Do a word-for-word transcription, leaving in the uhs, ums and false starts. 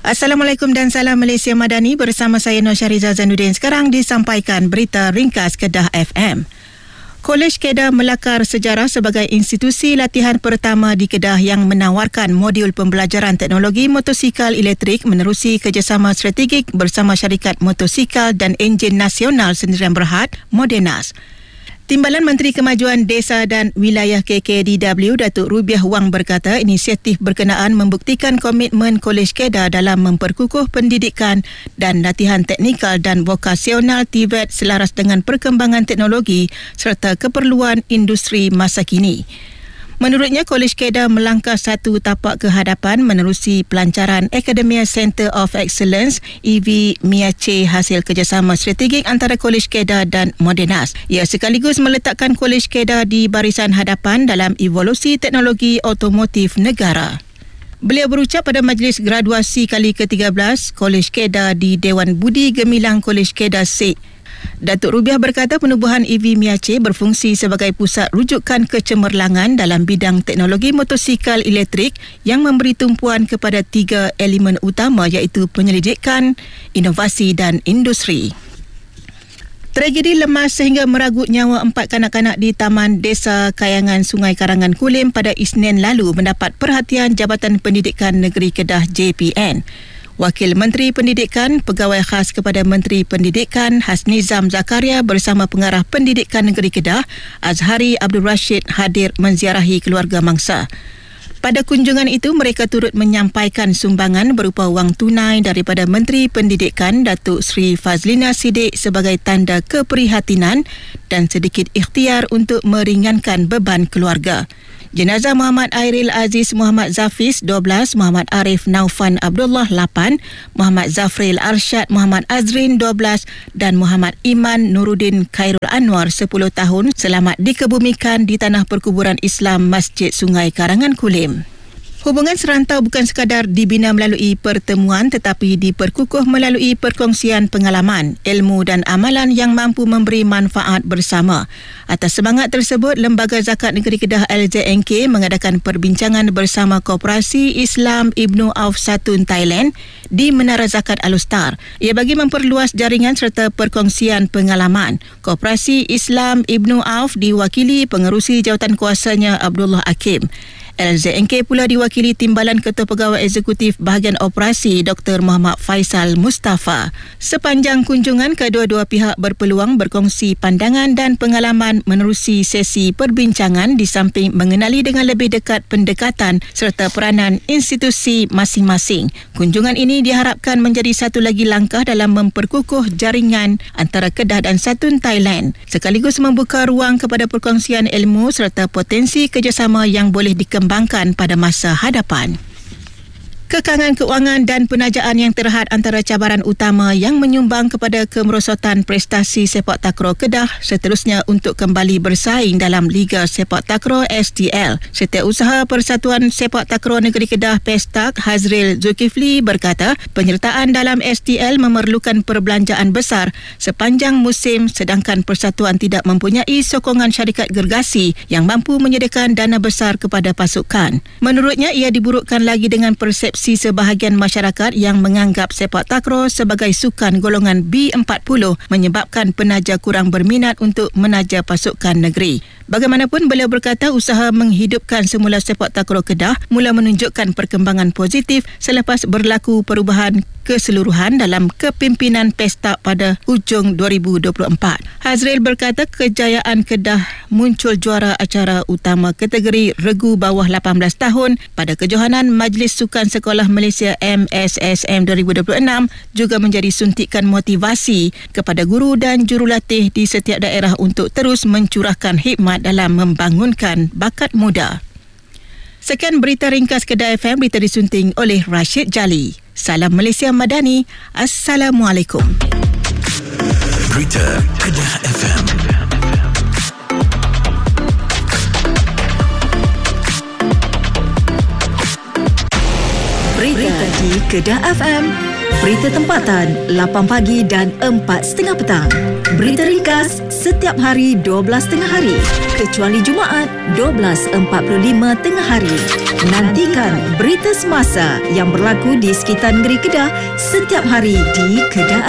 Assalamualaikum dan salam Malaysia Madani, bersama saya Nur Syahriza Zainuddin. Sekarang disampaikan berita ringkas Kedah F M. Kolej Kedah melakar sejarah sebagai institusi latihan pertama di Kedah yang menawarkan modul pembelajaran teknologi motosikal elektrik menerusi kerjasama strategik bersama syarikat motosikal dan enjin nasional sendirian berhad, Modenas. Timbalan Menteri Kemajuan Desa dan Wilayah K K D W Datuk Rubiah Wang berkata inisiatif berkenaan membuktikan komitmen Kolej Kedah dalam memperkukuh pendidikan dan latihan teknikal dan vokasional T V E T selaras dengan perkembangan teknologi serta keperluan industri masa kini. Menurutnya, Kolej Kedah melangkah satu tapak ke hadapan menerusi pelancaran Academia Centre of Excellence E V M I A C hasil kerjasama strategik antara Kolej Kedah dan Modenas. Ia sekaligus meletakkan Kolej Kedah di barisan hadapan dalam evolusi teknologi otomotif negara. Beliau berucap pada majlis graduasi kali ke tiga belas Kolej Kedah di Dewan Budi Gemilang Kolej Kedah S E C. Datuk Rubiah berkata penubuhan E V M I A C berfungsi sebagai pusat rujukan kecemerlangan dalam bidang teknologi motosikal elektrik yang memberi tumpuan kepada tiga elemen utama iaitu penyelidikan, inovasi dan industri. Tragedi lemas sehingga meragut nyawa empat kanak-kanak di Taman Desa Kayangan Sungai Karangan Kulim pada Isnin lalu mendapat perhatian Jabatan Pendidikan Negeri Kedah J P N. Wakil Menteri Pendidikan, Pegawai Khas kepada Menteri Pendidikan Hasnizam Zakaria bersama Pengarah Pendidikan Negeri Kedah Azhari Abdul Rashid hadir menziarahi keluarga mangsa. Pada kunjungan itu, mereka turut menyampaikan sumbangan berupa wang tunai daripada Menteri Pendidikan Datuk Seri Fazlina Siddiq sebagai tanda keprihatinan dan sedikit ikhtiar untuk meringankan beban keluarga. Jenazah Muhammad Airil Aziz Muhammad Zafiz dua belas, Muhammad Arif Naufan Abdullah lapan, Muhammad Zafril Arsyad Muhammad Azrin dua belas dan Muhammad Iman Nuruddin Khairul Anwar sepuluh tahun selamat dikebumikan di Tanah Perkuburan Islam Masjid Sungai Karangan Kulim. Hubungan serantau bukan sekadar dibina melalui pertemuan tetapi diperkukuh melalui perkongsian pengalaman, ilmu dan amalan yang mampu memberi manfaat bersama. Atas semangat tersebut, Lembaga Zakat Negeri Kedah L Z N K mengadakan perbincangan bersama Koperasi Islam Ibnu Auf Satun Thailand di Menara Zakat Alustar. Ia bagi memperluas jaringan serta perkongsian pengalaman. Koperasi Islam Ibnu Auf diwakili pengerusi jawatankuasanya Abdullah Hakim. L Z N K pula diwakili Timbalan Ketua Pegawai Eksekutif Bahagian Operasi Doktor Muhammad Faisal Mustafa. Sepanjang kunjungan, kedua-dua pihak berpeluang berkongsi pandangan dan pengalaman menerusi sesi perbincangan di samping mengenali dengan lebih dekat pendekatan serta peranan institusi masing-masing. Kunjungan ini diharapkan menjadi satu lagi langkah dalam memperkukuh jaringan antara Kedah dan Satun Thailand sekaligus membuka ruang kepada perkongsian ilmu serta potensi kerjasama yang boleh dikembangkan pada masa hadapan. Kekangan keuangan dan penajaan yang terhad antara cabaran utama yang menyumbang kepada kemerosotan prestasi sepak takraw Kedah seterusnya untuk kembali bersaing dalam Liga Sepak Takraw S T L. Setiausaha Persatuan Sepak Takraw Negeri Kedah Pestak Hazril Zulkifli berkata penyertaan dalam S T L memerlukan perbelanjaan besar sepanjang musim sedangkan persatuan tidak mempunyai sokongan syarikat gergasi yang mampu menyediakan dana besar kepada pasukan. Menurutnya, ia diburukkan lagi dengan persepsi sebahagian masyarakat yang menganggap sepak takraw sebagai sukan golongan B empat puluh menyebabkan penaja kurang berminat untuk menaja pasukan negeri. Bagaimanapun, beliau berkata usaha menghidupkan semula sepak takraw Kedah mula menunjukkan perkembangan positif selepas berlaku perubahan keseluruhan dalam kepimpinan Pestak pada hujung dua ribu dua puluh empat. Hazril berkata kejayaan Kedah muncul juara acara utama kategori regu bawah lapan belas tahun pada kejohanan Majlis Sukan Sekolah Malaysia M S S M dua ribu dua puluh enam juga menjadi suntikan motivasi kepada guru dan jurulatih di setiap daerah untuk terus mencurahkan hikmat dalam membangunkan bakat muda. Sekian berita ringkas Kedah F M, berita disunting oleh Rashid Jali. Salam Malaysia Madani. Assalamualaikum. Berita Kedah F M. Berita di Kedah F M. Berita tempatan lapan pagi dan empat tiga puluh petang. Berita ringkas setiap hari dua belas tengah hari kecuali Jumaat dua belas empat puluh lima tengah hari. Nantikan berita semasa yang berlaku di sekitar negeri Kedah setiap hari di Kedah